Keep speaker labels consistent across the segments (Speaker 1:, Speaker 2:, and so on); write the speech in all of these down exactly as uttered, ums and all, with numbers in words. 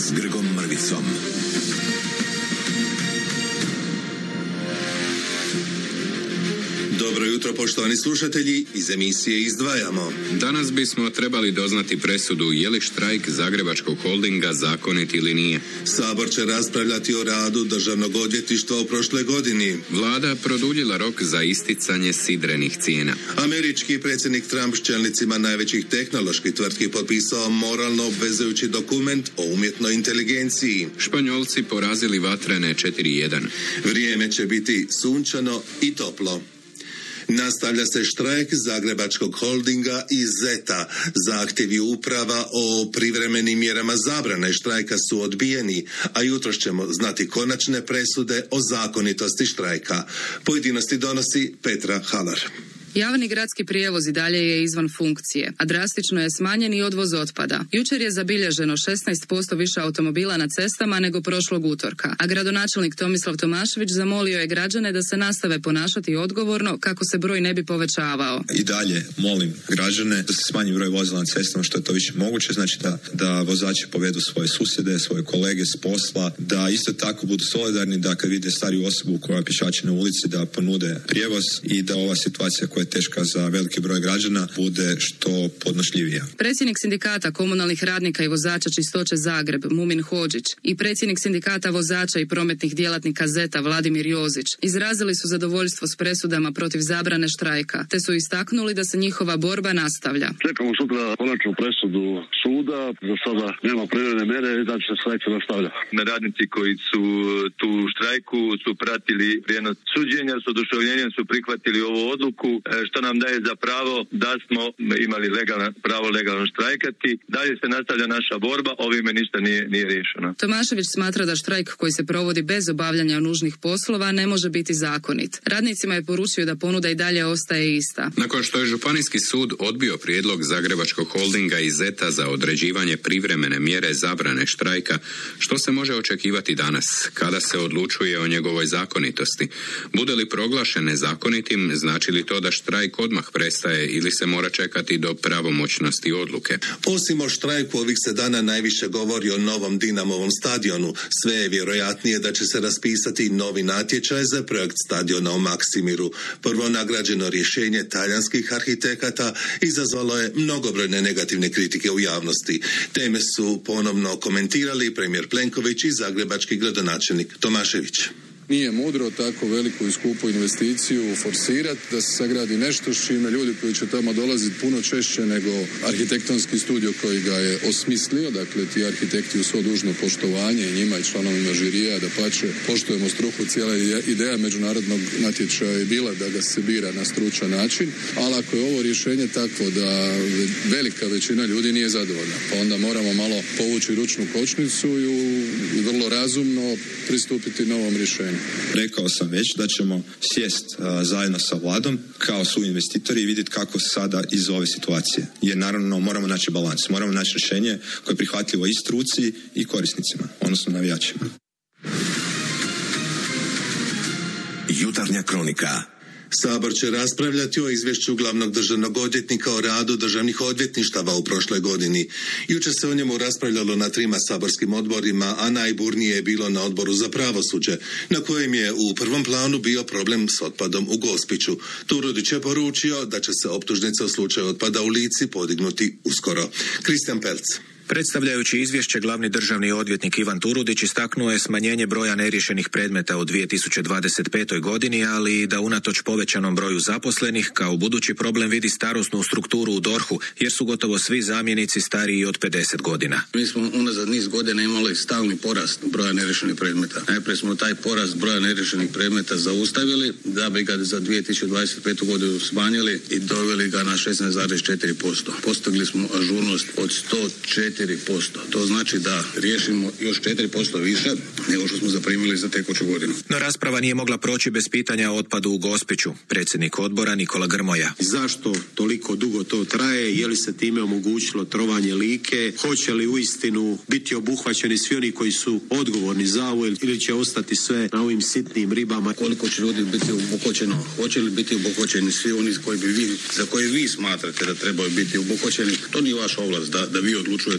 Speaker 1: s Grgom Mrvicom.
Speaker 2: Dobro jutro, poštovani slušatelji, iz emisije Izdvajamo.
Speaker 3: Danas bismo trebali doznati presudu je li štrajk Zagrebačkog holdinga zakonit ili nije.
Speaker 2: Sabor će raspravljati o radu Državnog odvjetništva u prošle godini.
Speaker 3: Vlada produljila rok za isticanje sidrenih cijena.
Speaker 2: Američki predsjednik Trump s čelnicima najvećih tehnoloških tvrtki potpisao moralno obvezujući dokument o umjetnoj inteligenciji.
Speaker 3: Španjolci porazili Vatrene četiri jedan.
Speaker 2: Vrijeme će biti sunčano i toplo. Nastavlja se štrajk Zagrebačkog holdinga i Zeta. Zahtjevi uprava o privremenim mjerama zabrane štrajka su odbijeni, a jutros ćemo znati konačne presude o zakonitosti štrajka. Pojedinosti donosi Petra Halar.
Speaker 4: Javni gradski prijevoz i dalje je izvan funkcije, a drastično je smanjen i odvoz otpada. Jučer je zabilježeno šesnaest posto više automobila na cestama nego prošlog utorka, a gradonačelnik Tomislav Tomašević zamolio je građane da se nastave ponašati odgovorno kako se broj ne bi povećavao.
Speaker 5: I dalje molim građane da se smanji broj vozila na cestama što je to više moguće, znači da, da vozači povedu svoje susjede, svoje kolege s posla, da isto tako budu solidarni, da kad vide stariju osobu koja pješači na ulici da ponude prijevoz i da ova situacija koja je teška za veliki broj građana bude što podnošljivija.
Speaker 4: Predsjednik sindikata komunalnih radnika i vozača Čistoće Zagreb, Mumin Hodžić, i predsjednik sindikata vozača i prometnih djelatnika Zeta, Vladimir Jozić, izrazili su zadovoljstvo s presudama protiv zabrane štrajka, te su istaknuli da se njihova borba nastavlja.
Speaker 6: Čekamo sutra konačnu presudu suda, za sada nema privremene mjere i da će se štrajk nastavlja.
Speaker 7: Radnici koji su tu štrajku su pratili prijenos suđenja, s oduševljenjem su prihvatili ovu odluku, što nam daje za pravo da smo imali legalno, pravo legalno štrajkati. Dalje se nastavlja naša borba, ovime ništa nije, nije riješeno.
Speaker 4: Tomašević smatra da štrajk koji se provodi bez obavljanja nužnih poslova ne može biti zakonit. Radnicima je poručio da ponuda i dalje ostaje ista.
Speaker 3: Nakon što je Županijski sud odbio prijedlog Zagrebačkog holdinga i Zeta za određivanje privremene mjere zabrane štrajka, što se može očekivati danas, kada se odlučuje o njegovoj zakonitosti? Bude li proglašen nezakonitim, znači li to da štrajk odmah prestaje ili se mora čekati do pravomoćnosti odluke?
Speaker 2: Osim o štrajku, ovih se dana najviše govori o novom Dinamovom stadionu. Sve je vjerojatnije da će se raspisati novi natječaj za projekt stadiona u Maksimiru. Prvo nagrađeno rješenje talijanskih arhitekata izazvalo je mnogobrojne negativne kritike u javnosti. Teme su ponovno komentirali premijer Plenković i zagrebački gradonačelnik Tomašević.
Speaker 8: Nije mudro tako veliku i skupu investiciju forsirati da se sagradi nešto s čime ljudi koji će tamo dolaziti puno češće nego arhitektonski studio koji ga je osmislio. Dakle, ti arhitekti u svo dužno poštovanje i njima i članovima žirija, da pače poštujemo struku. Cijela ideja međunarodnog natječaja je bila da ga se bira na stručan način, ali ako je ovo rješenje takvo da velika većina ljudi nije zadovoljna, pa onda moramo malo povući ručnu kočnicu i vrlo razumno pristupiti novom rješenju.
Speaker 5: Rekao sam već da ćemo sjest uh, zajedno sa vladom kao su investitori i vidjeti kako sada iz ove situacije. Jer naravno moramo naći balans, moramo naći rješenje koje je prihvatljivo i struci i korisnicima, odnosno navijačima.
Speaker 1: Jutarnja kronika.
Speaker 2: Sabor će raspravljati o izvješću glavnog državnog odvjetnika o radu državnih odvjetništava u prošloj godini. Jučer se o njemu raspravljalo na trima saborskim odborima, a najburnije je bilo na odboru za pravosuđe, na kojem je u prvom planu bio problem s otpadom u Gospiću. Turudić je poručio da će se optužnica u slučaju otpada u Lici podignuti uskoro. Kristijan Pelc.
Speaker 9: Predstavljajući izvješće, glavni državni odvjetnik Ivan Turudić istaknuo je smanjenje broja neriješenih predmeta u dvije tisuće dvadeset petoj godini, ali i da unatoč povećanom broju zaposlenih kao budući problem vidi starosnu strukturu u DORH-u, jer su gotovo svi zamjenici stariji od pedeset godina.
Speaker 10: Mi smo unazad niz godina imali stalni porast broja neriješenih predmeta. Najprije smo taj porast broja neriješenih predmeta zaustavili, da bi ga za dvije tisuće dvadeset petu godinu smanjili i doveli ga na šesnaest zarez četiri posto. Postigli smo ažurnost od sto četiri posto. To znači da riješimo još četiri posto više nego što smo zaprimili za tekuću godinu.
Speaker 9: No rasprava nije mogla proći bez pitanja o otpadu u Gospiću. Predsjednik odbora Nikola Grmoja.
Speaker 11: Zašto toliko dugo to traje? Je li se time omogućilo trovanje Like? Hoće li uistinu biti obuhvaćeni svi oni koji su odgovorni za ovo ili će ostati sve na ovim sitnim ribama?
Speaker 10: Koliko će ljudi biti obuhvaćeno? Hoće li biti obuhvaćeni svi oni koji bi vi, za koje vi smatrate da trebaju biti obuhvaćeni? To nije vaša ovlast da, da vi odlučujete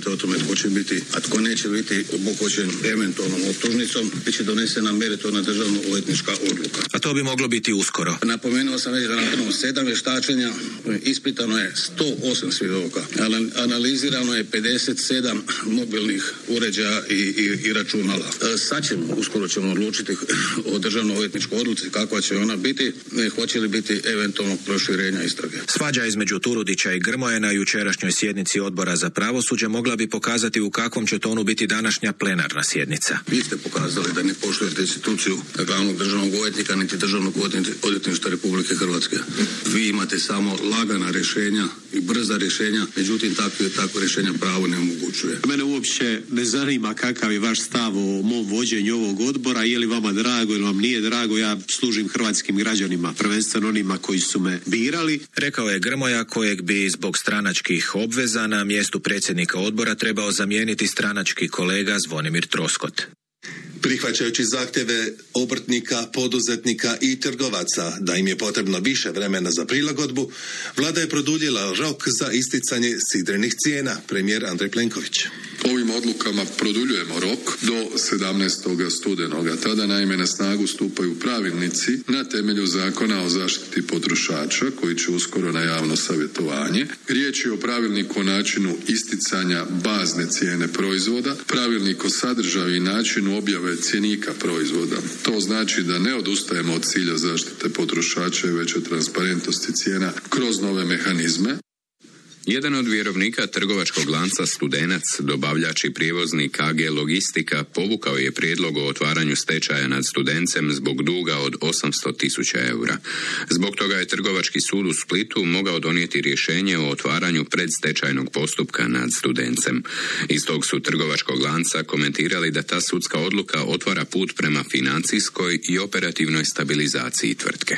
Speaker 10: odlučiti o tome tko će biti, a tko neće biti obuhvaćen eventualnom optužnicom, bit će donesena meritorna državno odvjetnička odluka.
Speaker 9: A to bi moglo biti uskoro.
Speaker 10: Napomenuo sam već da nakon sedam vještačenja ispitano je sto osam svjedoka. Analizirano je pedeset sedam mobilnih uređaja i, i, i računala. Sad ćemo, uskoro ćemo odlučiti o državno odvjetničkoj odluci kakva će ona biti, hoće li biti eventualnog proširenja istrage.
Speaker 9: Svađa između Turudića i Grmoje na jučerašnjoj sjednici Odbora za pravosuđe mogla bi pokazati u kakvom će tonu biti današnja plenarna sjednica.
Speaker 10: Vi ste pokazali da ne poštujete instituciju glavnog državnog odvjetnika niti državnog odvjetništva Republike Hrvatske. Vi imate samo lagana rješenja i brza rješenja, međutim takve takve rješenja pravo ne omogućuje.
Speaker 11: Mene uopće ne zanima kakav je vaš stav o mom vođenju ovog odbora, je li vama drago ili vam nije drago, ja služim hrvatskim građanima, prvenstveno onima koji su me birali.
Speaker 9: Rekao je Grmoja, kojeg bi zbog stranačkih obveza na mjestu predsjednika odbora trebao zamijeniti stranački kolega Zvonimir Troskot.
Speaker 2: Prihvaćajući zahtjeve obrtnika, poduzetnika i trgovaca da im je potrebno više vremena za prilagodbu, vlada je produljila rok za isticanje sidrenih cijena, premijer Andrej Plenković.
Speaker 8: Ovim odlukama produljujemo rok do sedamnaestog studenoga. Tada naime na snagu stupaju pravilnici na temelju Zakona o zaštiti potrošača koji će uskoro na javno savjetovanje. Riječ je o pravilniku o načinu isticanja bazne cijene proizvoda, pravilnik o sadržaju i načinu objave cjenika proizvoda. To znači da ne odustajemo od cilja zaštite potrošača i veće transparentnosti cijena kroz nove mehanizme.
Speaker 3: Jedan od vjerovnika trgovačkog lanca Studenac, dobavljač i prijevoznik A G Logistika, povukao je prijedlog o otvaranju stečaja nad Studencem zbog duga od osamsto tisuća eura. Zbog toga je Trgovački sud u Splitu mogao donijeti rješenje o otvaranju predstečajnog postupka nad Studencem. Iz tog su trgovačkog lanca komentirali da ta sudska odluka otvara put prema financijskoj i operativnoj stabilizaciji tvrtke.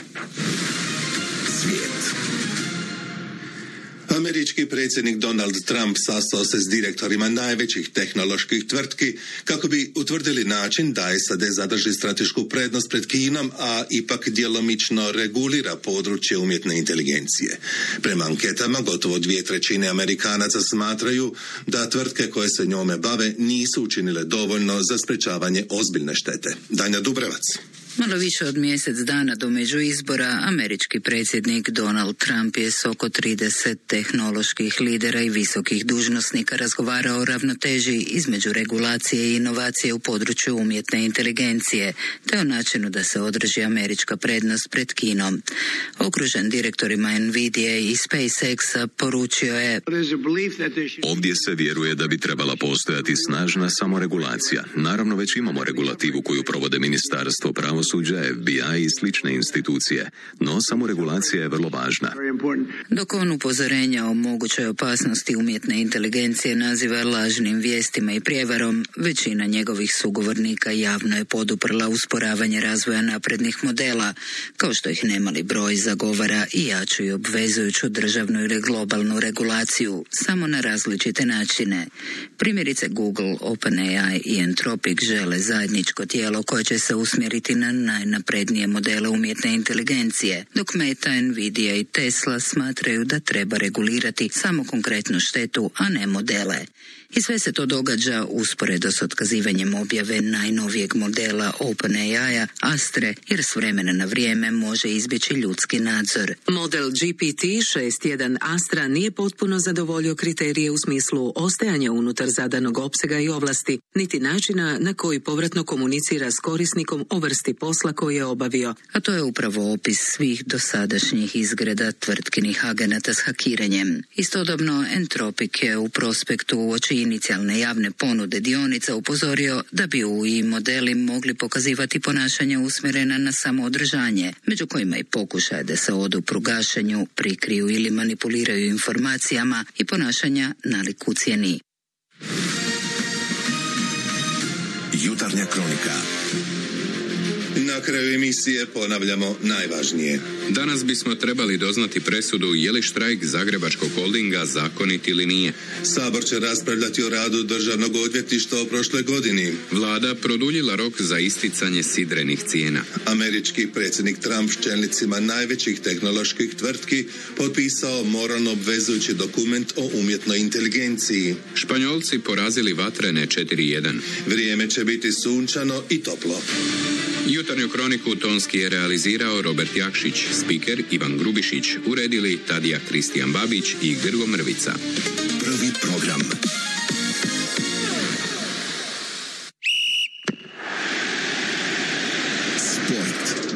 Speaker 2: Svijet. Američki predsjednik Donald Trump sastao se s direktorima najvećih tehnoloških tvrtki kako bi utvrdili način da S A D zadrži stratešku prednost pred Kinom, a ipak djelomično regulira područje umjetne inteligencije. Prema anketama gotovo dvije trećine Amerikanaca smatraju da tvrtke koje se njome bave nisu učinile dovoljno za sprečavanje ozbiljne štete. Danja Dubrevac.
Speaker 12: Malo više od mjesec dana do međuizbora, američki predsjednik Donald Trump je s oko trideset tehnoloških lidera i visokih dužnosnika razgovarao o ravnoteži između regulacije i inovacije u području umjetne inteligencije, te o načinu da se održi američka prednost pred Kinom. Okružen direktorima Nvidia i SpaceX poručio je:
Speaker 13: Ovdje se vjeruje da bi trebala postojati snažna samoregulacija. Naravno, već imamo regulativu koju provode Ministarstvo pravosuđa, F B I i slične institucije, no samoregulacija je vrlo važna.
Speaker 12: Dok on upozorenja o mogućoj opasnosti umjetne inteligencije naziva lažnim vijestima i prijevarom, većina njegovih sugovornika javno je poduprla usporavanje razvoja naprednih modela, kao što ih nemali broj zagovara i jaču i obvezujuću državnu ili globalnu regulaciju, samo na različite načine. Primjerice Google, OpenAI i Anthropic žele zajedničko tijelo koje će se usmjeriti na najnaprednije modele umjetne inteligencije, dok Meta, Nvidia i Tesla smatraju da treba regulirati samo konkretnu štetu, a ne modele. I sve se to događa usporedo s otkazivanjem objave najnovijeg modela OpenAI-a, Astre, jer s vremena na vrijeme može izbjeći ljudski nadzor.
Speaker 14: Model G P T šest jedan Astra nije potpuno zadovoljio kriterije u smislu ostajanja unutar zadanog opsega i ovlasti, niti načina na koji povratno komunicira s korisnikom o vrsti posla koji je obavio.
Speaker 12: A to je upravo opis svih dosadašnjih izgreda tvrtkinih agenata s hakiranjem. Istodobno, Anthropic je u prospektu uoči inicijalne javne ponude dionica upozorio da bi U I modeli mogli pokazivati ponašanja usmjerena na samoodržanje, među kojima i pokušaje da se odupru gašenju, prikriju ili manipuliraju informacijama i ponašanja nalik ucjeni.
Speaker 1: Jutarnja kronika.
Speaker 2: Na Na kraju emisije ponavljamo najvažnije.
Speaker 3: Danas bismo trebali doznati presudu je li štrajk Zagrebačkog holdinga zakonit ili nije.
Speaker 2: Sabor će raspravljati o radu državnog odvjetništva u prošloj godini.
Speaker 3: Vlada produljila rok za isticanje sidrenih cijena.
Speaker 2: Američki predsjednik Trump s čelnicima najvećih tehnoloških tvrtki potpisao moralno obvezujući dokument o umjetnoj inteligenciji.
Speaker 3: Španjolci porazili Vatrene četiri jedan.
Speaker 2: Vrijeme će biti sunčano i toplo.
Speaker 3: Jutarnju kroniku tonski je realizirao Robert Jakšić, spiker Ivan Grubišić, uredili Tadija Kristijan Babić i Grgo Mrvica.
Speaker 1: Prvi program. Sport.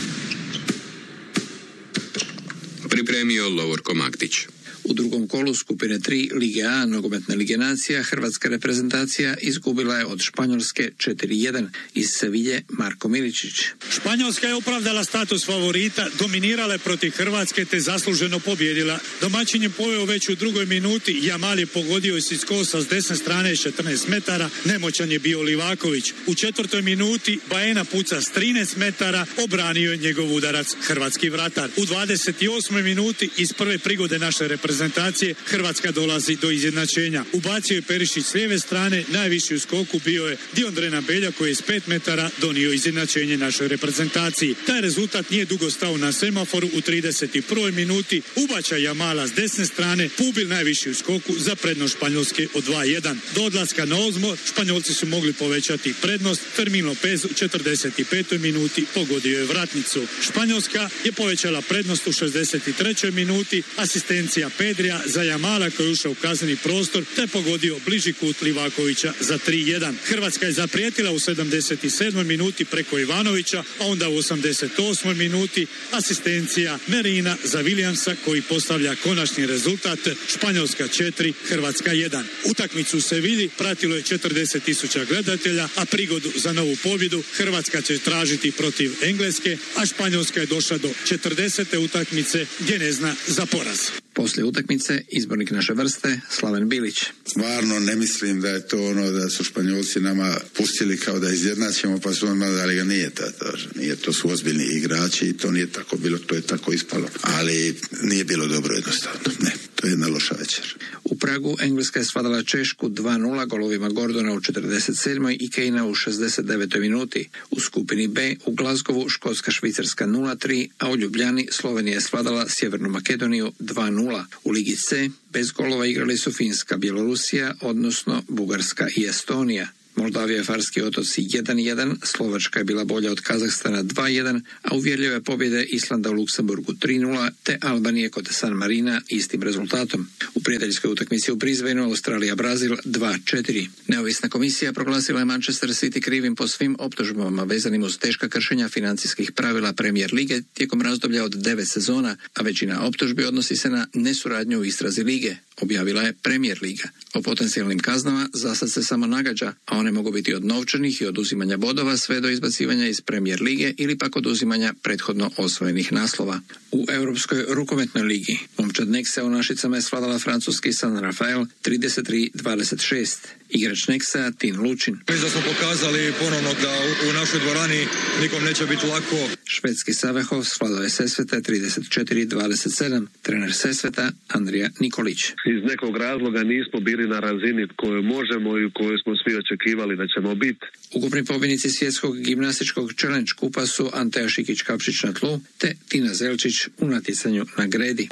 Speaker 3: Pripremio Lovorko Maktić.
Speaker 15: U drugom kolu skupine tri Lige A nogometne Lige nacija hrvatska reprezentacija izgubila je od Španjolske četiri jedan. Iz Sevilje Marko Miličić.
Speaker 16: Španjolska je opravdala status favorita, dominirala je protiv Hrvatske te zasluženo pobjedila. Domaćin je poveo već u drugoj minuti, Jamal je pogodio iz iskosa s desne strane četrnaest metara, nemoćan je bio Livaković. U četvrtoj minuti Baena puca s trinaest metara, obranio je njegov udarac hrvatski vratar. U dvadeset osmoj minuti iz prve prigode naše reprezentacije Hrvatska dolazi do izjednačenja. Ubacio je Perišić s lijeve strane, najviši u skoku bio je Diondrena Belja koji je s pet metara donio izjednačenje našoj reprezentaciji. Taj rezultat nije dugo stao na semaforu. U trideset prvoj minuti ubačaj Jamala s desne strane, Pubil najviši u skoku za prednost Španjolske od dva jedan. Do odlaska na odmor Španjolci su mogli povećati prednost. Fermin Lopez u četrdeset petoj minuti pogodio je vratnicu. Španjolska je povećala prednost u šezdeset trećoj minuti, asistencija Pedrija za Jamala koji je ušao u kazneni prostor te pogodio bliži kut Livakovića za tri jedan. Hrvatska je zaprijetila u sedamdeset sedmoj minuti preko Ivanovića, a onda u osamdeset osmoj minuti asistencija Merina za Williamsa koji postavlja konačni rezultat Španjolska četiri, Hrvatska jedan. Utakmicu u Sevilji pratilo je četrdeset tisuća gledatelja, a prigodu za novu pobjedu Hrvatska će tražiti protiv Engleske, a Španjolska je došla do četrdesete utakmice gdje ne zna za poraz.
Speaker 15: Poslije utakmice izbornik naše vrste Slaven Bilić.
Speaker 17: Stvarno ne mislim da je to ono da su Španjolci nama pustili kao da izjednačimo pa su nama dali ga, nije to, to, nije to su ozbiljni igrači i to nije tako bilo, to je tako ispalo, ali nije bilo dobro jednostavno, ne, to je jedna loša večer.
Speaker 15: U Pragu Engleska je svladala Češku dva nula golovima Gordona u četrdeset sedmoj i Kejna u šezdeset devetoj minuti. U skupini B u Glasgowu Škotska Švicarska nula tri, a u Ljubljani Slovenija je svladala Sjevernu Makedoniju dva nula. U Ligi C bez golova igrali su Finska, Bjelorusija, odnosno Bugarska i Estonija. Moldavija i Farski otoci jedan jedan, Slovačka je bila bolja od Kazahstana dva jedan, a uvjerljive pobjede Islanda u Luksemburgu tri nula, te Albanije kod San Marina istim rezultatom. U prijateljskoj utakmici u Brisbaneu Australija-Brazil dva četiri. Neovisna komisija proglasila je Manchester City krivim po svim optužbama vezanim uz teška kršenja financijskih pravila Premier lige tijekom razdoblja od devet sezona, a većina optužbi odnosi se na nesuradnju u istrazi lige, objavila je Premier liga. O potencijalnim kaznama zasad se samo nagađa, a one mogu biti od novčanih i oduzimanja bodova sve do izbacivanja iz Premier lige ili pak oduzimanja prethodno osvojenih naslova. U Europskoj rukometnoj ligi momčad Nexa u Našicama je svladala francuski San Rafael trideset tri dvadeset šest. Igrač Nexa Tin Lučin.
Speaker 18: Mislim da smo pokazali ponovno da u, u našoj dvorani nikom neće biti lako.
Speaker 15: Švedski Savehov svladao je Sesveta trideset četiri dvadeset sedam. Trener Sesveta Andrija Nikolić.
Speaker 6: Iz nekog razloga nismo bili na razini koju možemo i u kojoj smo svi očekivali da ćemo biti.
Speaker 15: Ukupni pobjednici svjetskog gimnastičkog challenge kupa su Anteja Šikić-Kapšić na tlu te Tina Zelčić u natjecanju na gredi.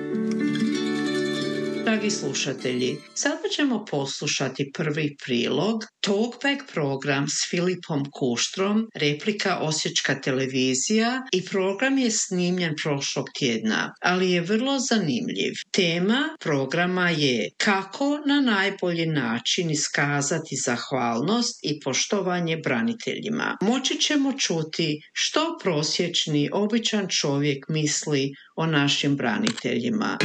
Speaker 19: Dragi slušatelji, sada ćemo poslušati prvi prilog, talkback program s Filipom Kuštrom, replika Osječka televizija i program je snimljen prošlog tjedna, ali je vrlo zanimljiv. Tema programa je kako na najbolji način iskazati zahvalnost i poštovanje braniteljima. Moći ćemo čuti što prosječni, običan čovjek misli o našim braniteljima.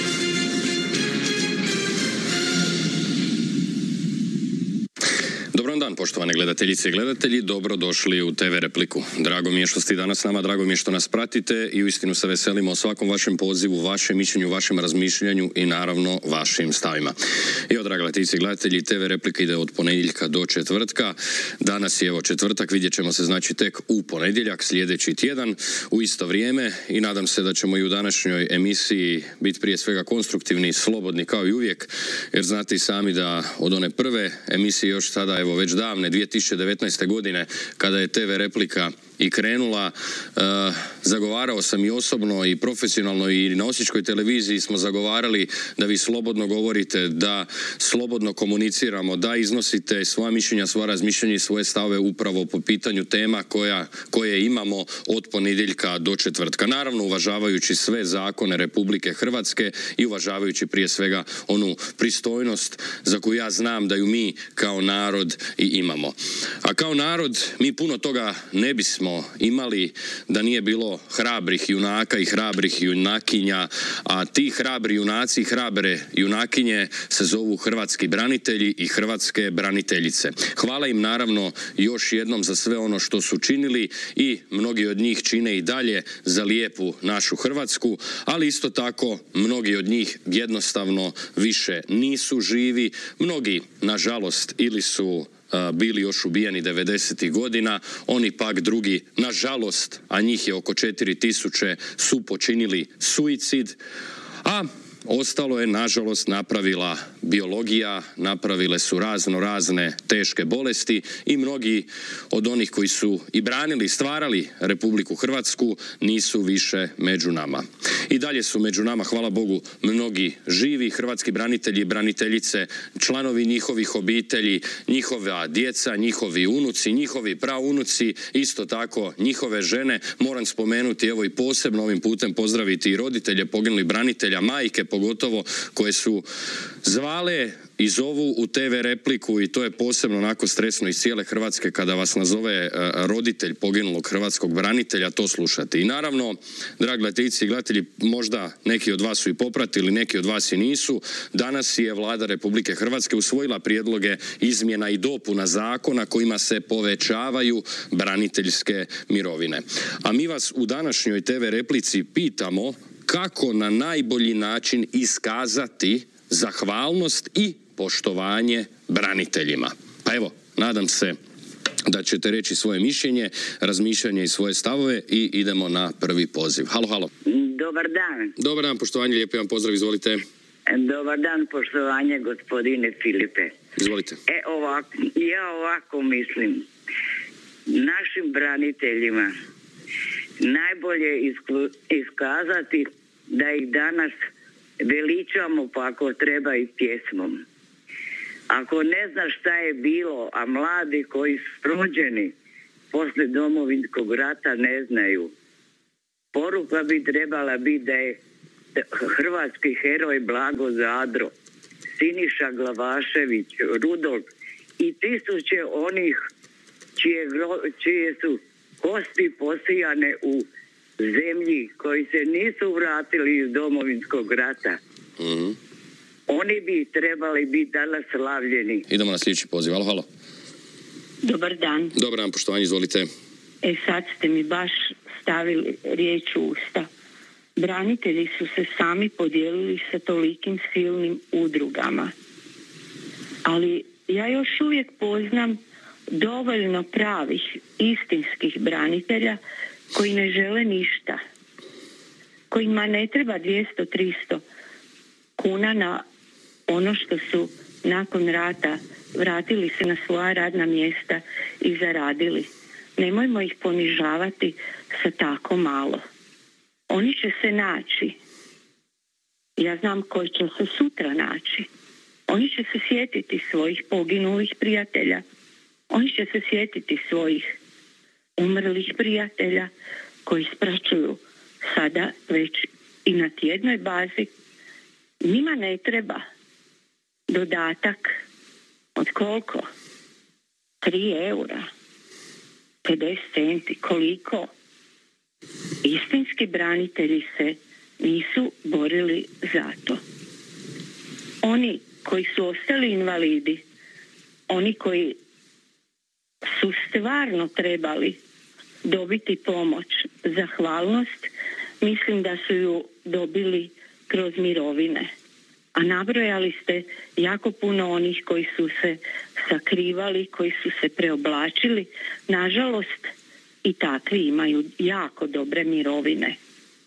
Speaker 20: Dobro Dobar dan, poštovane gledateljice i gledatelji, dobrodošli u te ve Repliku. Drago mi je što ste danas s nama, drago mi je što nas pratite i uistinu se veselimo o svakom vašem pozivu, vašem mišljenju, vašem razmišljanju i naravno vašim stavima. Evo, draga gledateljice i gledatelji, te ve Replika ide od ponedjeljka do četvrtka. Danas je evo četvrtak, vidjet ćemo se znači tek u ponedjeljak, sljedeći tjedan, u isto vrijeme i nadam se da ćemo i u današnjoj emisiji biti prije svega konstruktivni, slobodni kao i uvijek, jer znate i sami da od one prve emisije još sada, evo već davne, dvije tisuće devetnaeste. godine, kada je te ve Replika i krenula, uh, zagovarao sam i osobno i profesionalno i na Osječkoj televiziji smo zagovarali da vi slobodno govorite, da slobodno komuniciramo, da iznosite svoja mišljenja, svoja razmišljanja i svoje stave upravo po pitanju tema koja, koje imamo od ponedjeljka do četvrtka. Naravno, uvažavajući sve zakone Republike Hrvatske i uvažavajući prije svega onu pristojnost za koju ja znam da ju mi kao narod i imamo. A kao narod mi puno toga ne bismo imali da nije bilo hrabrih junaka i hrabrih junakinja, a ti hrabri junaci i hrabre junakinje se zovu hrvatski branitelji i hrvatske braniteljice. Hvala im naravno još jednom za sve ono što su činili i mnogi od njih čine i dalje za lijepu našu Hrvatsku, ali isto tako mnogi od njih jednostavno više nisu živi, mnogi nažalost ili su bili još ubijeni devedesetih godina, oni pak drugi, nažalost, a njih je oko četiri tisuće, su počinili suicid, a ostalo je, nažalost, napravila biologija, napravile su razno razne teške bolesti i mnogi od onih koji su i branili, stvarali Republiku Hrvatsku nisu više među nama. I dalje su među nama, hvala Bogu, mnogi živi hrvatski branitelji i braniteljice, članovi njihovih obitelji, njihova djeca, njihovi unuci, njihovi praunuci, isto tako njihove žene. Moram spomenuti, evo i posebno ovim putem pozdraviti i roditelje poginulih branitelja, majke pogotovo, koje su zvale i zovu u te ve Repliku i to je posebno onako stresno iz cijele Hrvatske kada vas nazove roditelj poginulog hrvatskog branitelja to slušati. I naravno, dragi gledateljice i gledatelji, možda neki od vas su i popratili, neki od vas i nisu. Danas je Vlada Republike Hrvatske usvojila prijedloge izmjena i dopuna zakona kojima se povećavaju braniteljske mirovine. A mi vas u današnjoj te ve Replici pitamo kako na najbolji način iskazati zahvalnost i poštovanje braniteljima. Pa evo, nadam se da ćete reći svoje mišljenje, razmišljanje i svoje stavove i idemo na prvi poziv. Halo, halo.
Speaker 21: Dobar dan.
Speaker 20: Dobar dan, poštovanje, lijepo vam pozdrav, izvolite.
Speaker 21: Dobar dan, poštovanje, gospodine Filipe.
Speaker 20: Izvolite.
Speaker 21: E, ovako, ja ovako mislim, našim braniteljima najbolje isklu, iskazati da ih danas veličamo, pa ako treba i pjesmom. Ako ne znaš šta je bilo, a mladi koji su rođeni posle Domovinskog rata ne znaju, poruka bi trebala biti da je hrvatski heroj Blago Zadro, Siniša Glavašević, Rudolf i tisuće onih čije, čije su kosti posijane u zemlji koji se nisu vratili iz Domovinskog rata.
Speaker 20: Mm-hmm.
Speaker 21: Oni bi trebali biti danas slavljeni.
Speaker 20: Idemo na sljedeći poziv. Halo, halo.
Speaker 22: Dobar dan.
Speaker 20: Dobar dan, poštovanje, izvolite.
Speaker 22: E sad ste mi baš stavili riječ u usta. Branitelji su se sami podijelili sa tolikim silnim udrugama. Ali ja još uvijek poznam dovoljno pravih, istinskih branitelja koji ne žele ništa, kojima ne treba dvjesto tristo kuna na ono što su nakon rata vratili se na svoja radna mjesta i zaradili. Nemojmo ih ponižavati sa tako malo. Oni će se naći. Ja znam koji će se sutra naći. Oni će se sjetiti svojih poginulih prijatelja. Oni će se sjetiti svojih umrlih prijatelja koji ispraćuju sada već i na tjednoj bazi. Njima ne treba dodatak od koliko? Tri eura, pedeset centi, koliko? Istinski branitelji se nisu borili za to. Oni koji su ostali invalidi, oni koji su stvarno trebali dobiti pomoć, zahvalnost, mislim da su ju dobili kroz mirovine. A nabrojali ste jako puno onih koji su se sakrivali, koji su se preoblačili. Nažalost, i takvi imaju jako dobre mirovine.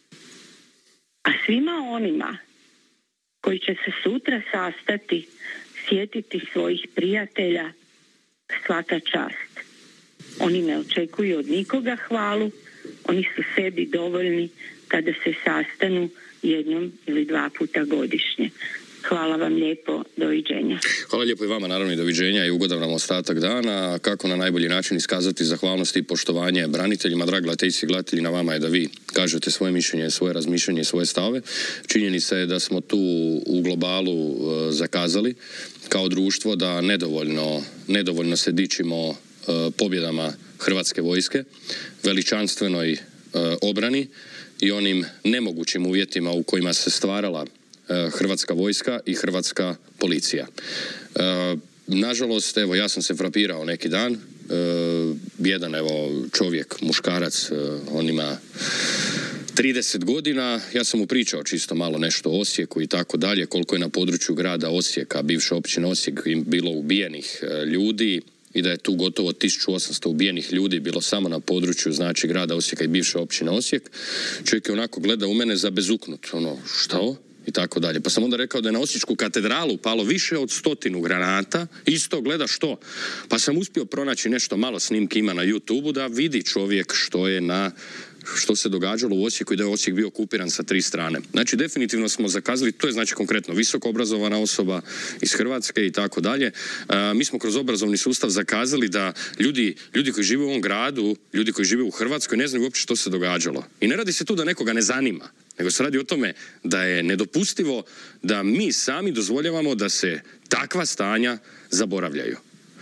Speaker 22: A svima onima koji će se sutra sastati, sjetiti svojih prijatelja, svaka čast. Oni ne očekuju od nikoga hvalu, oni su sebi dovoljni kada se sastanu jednom ili dva puta godišnje. Hvala vam lijepo, doviđenja.
Speaker 20: Hvala lijepo i vama, naravno i doviđenja i ugodan vam ostatak dana. Kako na najbolji način iskazati zahvalnost i poštovanje braniteljima, dragi gledatelji i gledatelji, na vama je da vi kažete svoje mišljenje, svoje razmišljanje, svoje stave. Činjenica je da smo tu u globalu e, zakazali kao društvo, da nedovoljno, nedovoljno se dičimo e, pobjedama Hrvatske vojske, veličanstvenoj e, obrani i onim nemogućim uvjetima u kojima se stvarala Hrvatska vojska i Hrvatska policija. E, nažalost, evo, ja sam se frapirao neki dan. E, jedan, evo, čovjek, muškarac, e, on ima trideset godina, ja sam mu pričao čisto malo nešto o Osijeku i tako dalje, koliko je na području grada Osijeka, bivše općine Osijek, bilo ubijenih e, ljudi i da je tu gotovo tisuću osamsto ubijenih ljudi bilo samo na području, znači, grada Osijeka i bivše općine Osijek. Čovjek je onako gleda u mene zabezuknut, ono, što? I tako dalje. Pa sam onda rekao da je na Osječku katedralu palo više od stotinu granata, isto gleda što. Pa sam uspio pronaći nešto, malo snimki ima na YouTubeu, da vidi čovjek što je na što se događalo u Osijeku i da je Osijek bio okupiran sa tri strane. Znači, definitivno smo zakazali, to je znači konkretno visoko obrazovana osoba iz Hrvatske i tako dalje. Mi smo kroz obrazovni sustav zakazali da ljudi, ljudi koji žive u ovom gradu, ljudi koji žive u Hrvatskoj ne znaju uopće što se događalo. I ne radi se tu da nekoga ne zanima, nego se radi o tome da je nedopustivo da mi sami dozvoljavamo da se takva stanja zaboravljaju.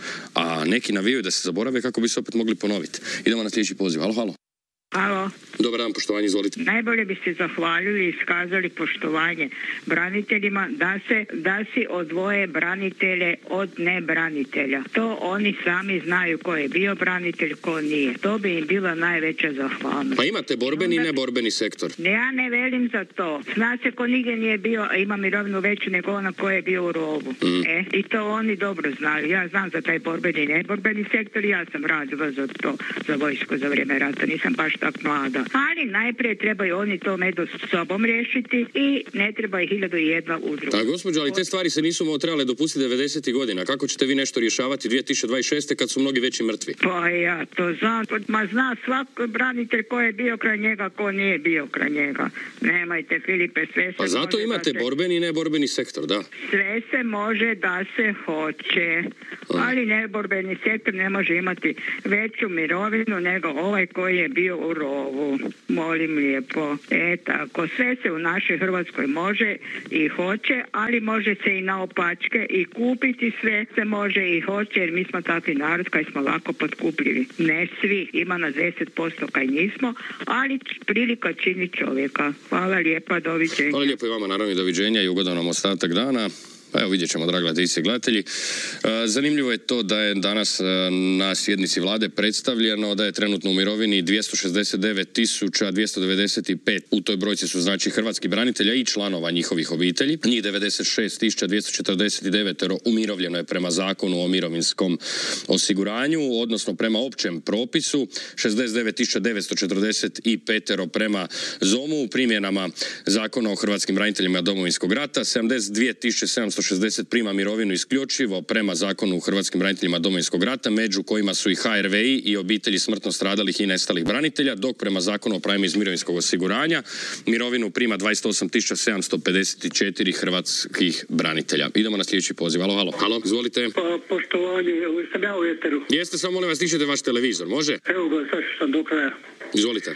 Speaker 20: A neki navijaju da se zaborave kako bi se opet mogli ponoviti. Idemo na sljedeći poziv. Halo, halo.
Speaker 4: Alo.
Speaker 20: Dobar dan, poštovanje, izvolite.
Speaker 4: Najbolje bi se zahvalili i iskazali poštovanje braniteljima da se da si odvoje branitelje od nebranitelja. To oni sami znaju ko je bio branitelj, ko nije. To bi im bila najveća zahvalnost.
Speaker 20: Pa imate borbeni i neborbeni sektor.
Speaker 4: Ja ne velim za to. Zna se ko nigdje nije bio, a ima mirovinu veću nego ona ko je bio u rovu. Mm. E, i to oni dobro znaju. Ja znam za taj borbeni i neborbeni sektor i ja sam radila za to, za vojsku za vrijeme rata. Nisam baš tak mlada. Ali najprije trebaju oni to među sobom riješiti i ne treba ih hiljadu i jedna udruga.
Speaker 20: A gospođo, ali te stvari se nisu trebale dopustiti devedesetih godina. Kako ćete vi nešto rješavati dvije tisuće dvadeset šeste kad su mnogi veći mrtvi?
Speaker 4: Pa ja to znam. Ma zna svak branitelj ko je bio kraj njega, ko nije bio kraj njega. Nemajte, Filipe, sve se
Speaker 20: Pa zato imate se... borbeni i neborbeni sektor, da.
Speaker 4: Sve se može da se hoće. A. Ali neborbeni sektor ne može imati veću mirovinu nego ovaj koji je bio u rovu. Molim lijepo. E tako, sve se u našoj Hrvatskoj može i hoće, ali može se i naopačke i kupiti sve se može i hoće, jer mi smo takvi narod kaj smo lako potkupljivi. Ne svi, ima na deset posto kaj nismo, ali prilika čini čovjeka. Hvala lijepa, doviđenja.
Speaker 20: Hvala lijepo i vama, naravno, i doviđenja i ugodan nam ostatak dana. Pa evo, vidjet ćemo, dragi gledatelji i gledatelji. Zanimljivo je to da je danas na sjednici vlade predstavljeno da je trenutno u mirovini dvjesto šezdeset devet tisuća dvjesto devedeset pet. U toj brojci su znači hrvatski branitelja i članova njihovih obitelji. Njih devedeset šest tisuća dvjesto četrdeset devet umirovljeno je prema zakonu o mirovinskom osiguranju, odnosno prema općem propisu. šezdeset devet tisuća devetsto četrdeset pet prema zomu u primjenama zakona o hrvatskim braniteljima Domovinskog rata. sedamdeset dvije tisuće sedamsto šezdeset prima mirovinu isključivo prema zakonu o hrvatskim braniteljima Domovinskog rata, među kojima su i ha er ve i i obitelji smrtno stradalih i nestalih branitelja, dok prema zakonu o pravima iz mirovinskog osiguranja mirovinu prima dvadeset osam tisuća sedamsto pedeset četiri hrvatskih branitelja. Idemo na sljedeći poziv. Halo, halo. Halo, izvolite.
Speaker 4: Pa, poštovanje, sam ja u eteru.
Speaker 20: Jeste, samo molim vas, tišete vaš televizor, može?
Speaker 4: Evo ga, sad sam do kraja.
Speaker 20: Izvolite.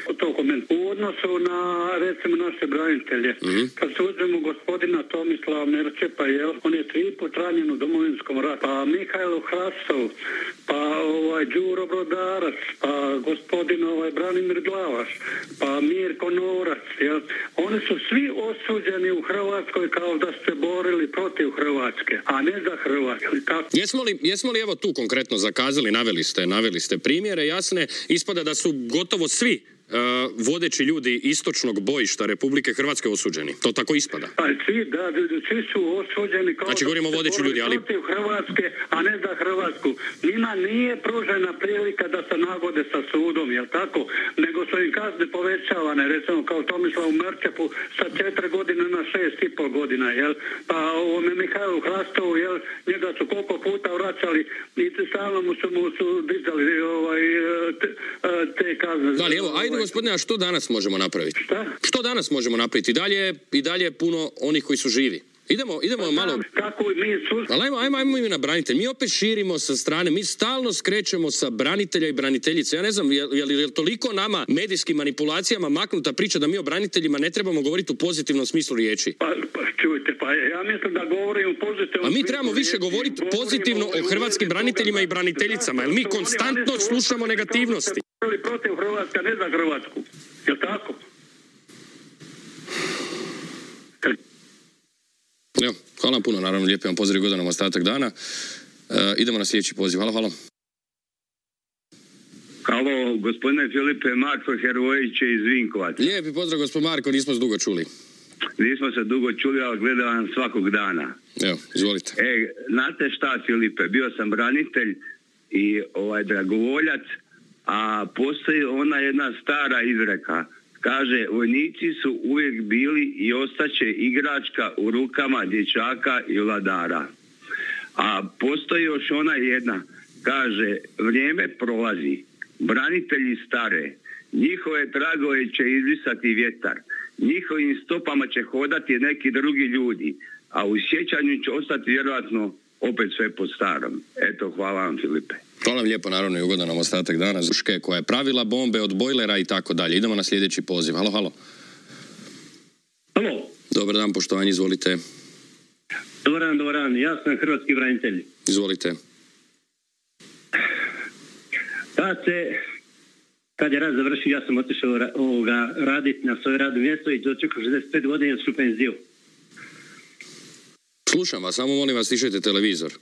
Speaker 4: U odnosu na, recimo, naše branitelje, mm-hmm. kad se uzmemo gospodina Tomislava Merčepa, jel, on je tri put ranjen u Domovinskom ratu, pa Mihajlo Hrastov,
Speaker 5: pa ovaj Đuro Brodarac, pa gospodin ovaj Branimir Glavaš, pa Mirko Norac, jel? Oni su svi osuđeni u Hrvatskoj kao da ste borili protiv Hrvatske, a ne za Hrvatsku. Kako?
Speaker 20: Jesmo li, jesmo li evo tu konkretno zakazali, naveli ste, naveli ste primjere jasne, ispada da su gotovo svi Uh, vodeći ljudi istočnog bojišta Republike Hrvatske osuđeni. To tako ispada.
Speaker 5: Pa svi, da, svi su osuđeni kao
Speaker 20: znači, govorimo o vodeći ljudi, ali
Speaker 5: protiv Hrvatske, a ne za Hrvatsku. Njima nije pružena prilika da se nagode sa sudom, jel tako? Nego su im kazne povećavane, recimo kao Tomislavu Merčepu sa četiri godine na šest i pol godina, jel? Pa ovome Mihajlu Hlastovu, jel? Njega su koliko puta vraćali i stalno mu su, mu su dizali ovaj, te, te kazne.
Speaker 20: Da li, evo, ajde gospodine, a što danas možemo napraviti?
Speaker 5: Šta?
Speaker 20: Što danas možemo napraviti? I dalje, i dalje je puno onih koji su živi. Idemo, idemo pa malo...
Speaker 5: Kako mi su...
Speaker 20: Ali ajmo, ajmo, ajmo ime na branitelj. Mi opet širimo sa strane, mi stalno skrećemo sa branitelja i braniteljice. Ja ne znam, je, je li je toliko nama medijskim manipulacijama maknuta priča da mi o braniteljima ne trebamo govoriti u pozitivnom smislu riječi?
Speaker 5: Pa, pa čujte, pa ja mislim da govorim u pozitivnom...
Speaker 20: A mi trebamo više govoriti pozitivno o hrvatskim braniteljima i braniteljicama, jer mi konstantno slušamo negativnosti.
Speaker 5: Protiv Hrvatska, ne za Hrvatsku. Je li tako?
Speaker 20: Evo, hvala vam puno, naravno, lijepi vam pozdrav, godan nam ostatak dana. E, idemo na sljedeći poziv. Halo, halo.
Speaker 7: Halo, gospodine Filipe, Marko Hervojić iz Vinkovaca.
Speaker 20: Lijepi pozdrav, gospod Marko, nismo se dugo čuli.
Speaker 7: Nismo se dugo čuli, ali gledam vam svakog dana.
Speaker 20: Evo, izvolite.
Speaker 7: E, znate šta, Filipe, bio sam branitelj i ovaj dragovoljac, a postoji ona jedna stara izreka. Kaže, vojnici su uvijek bili i ostaće igračka u rukama dječaka i vladara. A postoji još ona jedna. Kaže, vrijeme prolazi, branitelji stare, njihove tragove će izbrisati vjetar, njihovim stopama će hodati neki drugi ljudi, a u sjećanju će ostati vjerojatno opet sve po starom. Eto, hvala vam, Filipe.
Speaker 20: Hvala vam lijepo, naravno, i ugodan nam ostatak dana. Zuške koja je pravila bombe od bojlera i tako dalje. Idemo na sljedeći poziv. Halo, halo.
Speaker 23: Halo.
Speaker 20: Dobar dan, poštovanje, izvolite.
Speaker 23: Dobar dan, dobar dan. Ja sam hrvatski branitelj.
Speaker 20: Izvolite.
Speaker 23: Kad se, kad je rad završio, ja sam otišao ra, ovoga, raditi na svoje radno mjesto i dočekao šezdeset pet godina su penziju.
Speaker 20: Slušam vas, samo molim vas, stišajte televizor.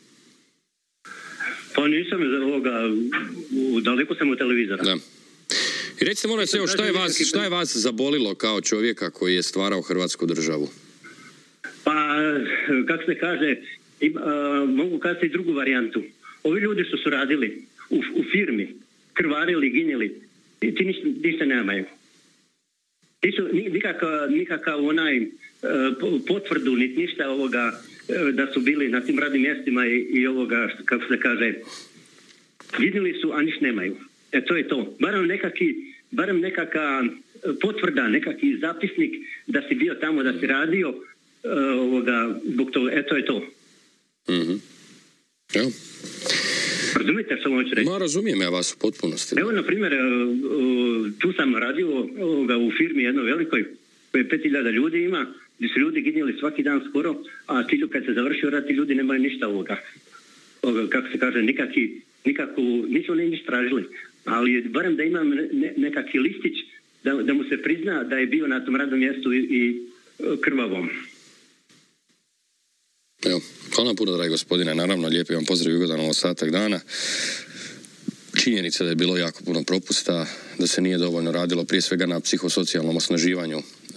Speaker 23: Pa nisam ovoga, daleko sam od televizora.
Speaker 20: Da. I recite, molim vas, evo, šta je vas, šta je vas zabolilo kao čovjeka koji je stvarao Hrvatsku državu?
Speaker 23: Pa, kako se kaže, im, a, mogu kazati i drugu varijantu. Ovi ljudi što su radili u, u firmi, krvarili, ginjeli, ti ništa, ništa nemaju. Ti su nikakav, nikakav onaj potvrdu, niti ništa ovoga da su bili na tim radnim mjestima i, i ovoga, kako se kaže, vidjeli su, a ništa nemaju. E to je to. Barem nekaki, barem nekaka potvrda, nekaki zapisnik da si bio tamo, da si radio, ovoga, zbog toga, e to je to.
Speaker 20: Mhm. Evo.
Speaker 23: Razumijete što hoću reći?
Speaker 20: Ma, razumijem ja vas u potpunosti.
Speaker 23: Evo, na primjer, tu sam radio ovoga, u firmi jednoj velikoj, koje pet hiljada ljudi ima, gdje su ljudi ginjeli svaki dan skoro, a ti kad se završio rad, ti ljudi nemaju ništa ovoga. ovoga kako se kaže, nikaki, nikakvu, nisu oni ništa tražili. Ali barem da imam ne, nekakvi listić, da, da mu se prizna da je bio na tom radnom mjestu i, i krvavom.
Speaker 20: Evo, hvala puno, dragi gospodine, naravno, lijepi vam pozdrav i ugodan ostatak dana. Činjenica da je bilo jako puno propusta, da se nije dovoljno radilo prije svega na psihosocijalnom osnaživanju